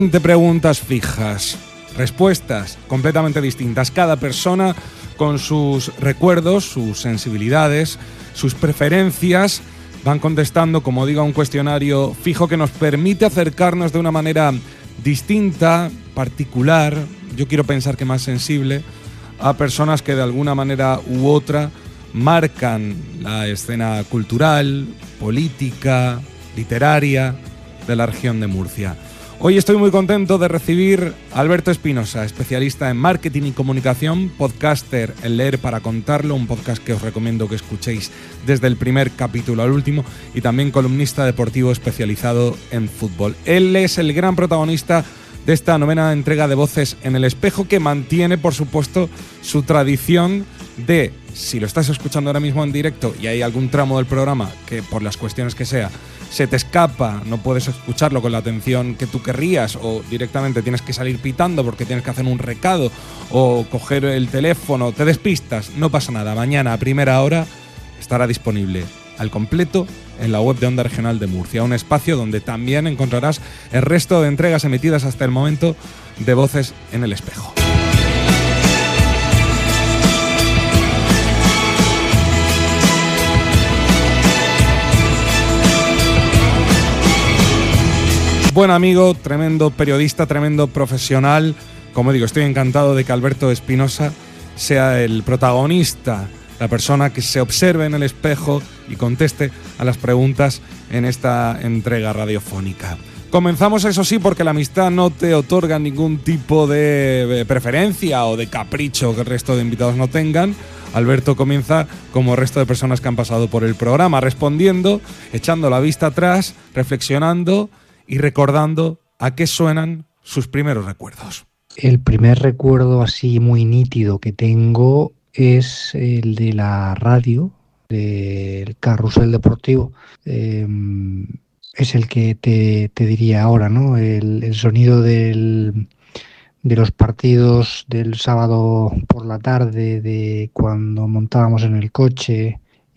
De preguntas fijas, respuestas completamente distintas. Cada persona con sus recuerdos, sus sensibilidades, sus preferencias, van contestando, como digo, a un cuestionario fijo que nos permite acercarnos de una manera distinta, particular, yo quiero pensar que más sensible, a personas que de alguna manera u otra marcan la escena cultural, política, literaria de la región de Murcia. Hoy estoy muy contento de recibir a Alberto Espinosa, especialista en marketing y comunicación, podcaster en Leer para Contarlo, un podcast que os recomiendo que escuchéis desde el primer capítulo al último, y también columnista deportivo especializado en fútbol. Él es el gran protagonista de esta 9ª entrega de Voces en el Espejo, que mantiene, por supuesto, su tradición de, si lo estás escuchando ahora mismo en directo y hay algún tramo del programa que por las cuestiones que sea se te escapa, no puedes escucharlo con la atención que tú querrías, o directamente tienes que salir pitando porque tienes que hacer un recado o coger el teléfono, te despistas, no pasa nada. Mañana a primera hora estará disponible al completo en la web de Onda Regional de Murcia, un espacio donde también encontrarás el resto de entregas emitidas hasta el momento de Voces en el Espejo. Buen amigo, tremendo periodista, tremendo profesional. Como digo, estoy encantado de que Alberto Espinosa sea el protagonista, la persona que se observe en el espejo y conteste a las preguntas en esta entrega radiofónica. Comenzamos, eso sí, porque la amistad no te otorga ningún tipo de preferencia o de capricho que el resto de invitados no tengan. Alberto comienza como el resto de personas que han pasado por el programa, respondiendo, echando la vista atrás, reflexionando y recordando a qué suenan sus primeros recuerdos. El primer recuerdo así muy nítido que tengo es el de la radio, del carrusel deportivo. Es el que te diría ahora, ¿no? El sonido de los partidos del sábado por la tarde, de cuando montábamos en el coche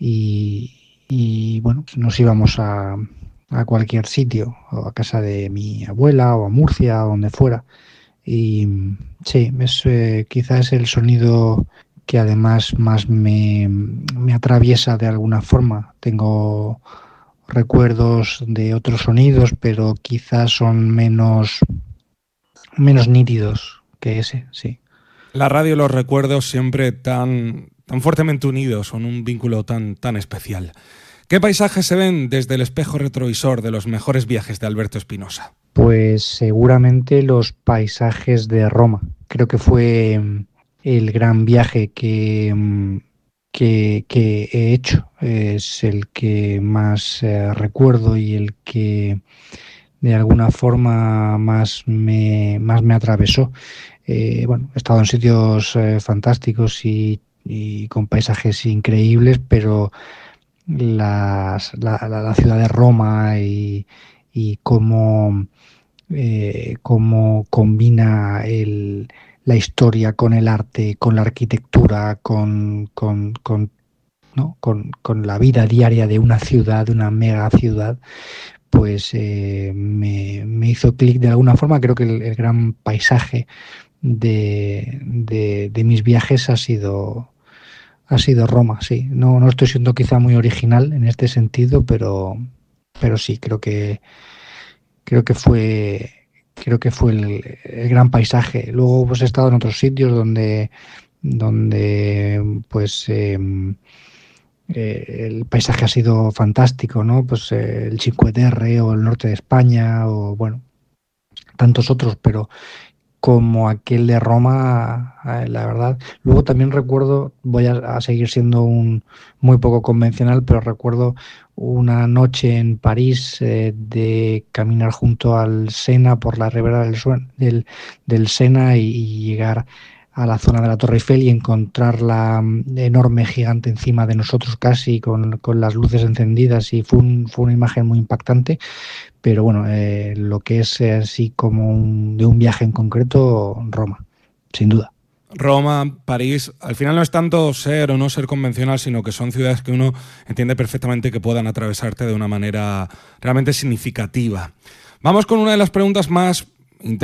y bueno, nos íbamos a cualquier sitio, o a casa de mi abuela, o a Murcia, o donde fuera. Y sí, es quizás el sonido que además más me atraviesa de alguna forma. Tengo recuerdos de otros sonidos, pero quizás son menos nítidos que ese, sí. La radio y los recuerdos siempre tan fuertemente unidos, son un vínculo tan especial. ¿Qué paisajes se ven desde el espejo retrovisor de los mejores viajes de Alberto Espinosa? Pues seguramente los paisajes de Roma. Creo que fue el gran viaje que he hecho. Es el que más recuerdo y el que de alguna forma más me atravesó. Bueno, he estado en sitios fantásticos y con paisajes increíbles, pero la ciudad de Roma y cómo combina la historia con el arte, con la arquitectura, con la vida diaria de una ciudad, de una mega ciudad, pues me hizo clic de alguna forma. Creo que el gran paisaje de mis viajes ha sido Roma, sí. No estoy siendo quizá muy original en este sentido, pero sí, creo que fue el gran paisaje. Luego pues he estado en otros sitios donde pues el paisaje ha sido fantástico, ¿no? Pues el Cinque Terre o el norte de España o bueno, tantos otros, pero como aquel de Roma, la verdad. Luego también recuerdo, voy a seguir siendo muy poco convencional, pero recuerdo una noche en París de caminar junto al Sena, por la ribera del Sena y llegar a la zona de la Torre Eiffel y encontrar la enorme gigante encima de nosotros casi con las luces encendidas, y fue una imagen muy impactante. Pero bueno, lo que es así como de un viaje en concreto, Roma, sin duda. Roma, París, al final no es tanto ser o no ser convencional, sino que son ciudades que uno entiende perfectamente que puedan atravesarte de una manera realmente significativa. Vamos con una de las preguntas más